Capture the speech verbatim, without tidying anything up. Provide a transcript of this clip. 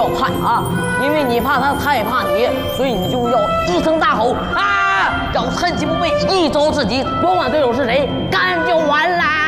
要快啊！因为你怕他害怕你，所以你就要一声大吼啊！要趁其不备，一招制敌，甭管对手是谁，干就完啦！